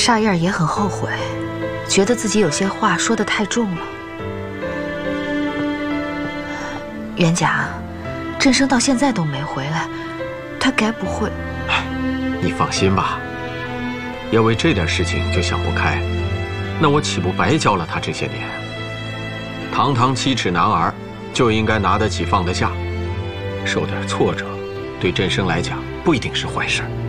煞燕也很后悔，觉得自己有些话说得太重了。元甲，振生到现在都没回来，他该不会…… 哎，你放心吧，要为这点事情就想不开，那我岂不白教了他这些年？堂堂7尺男儿，就应该拿得起放得下，受点挫折，对振生来讲不一定是坏事。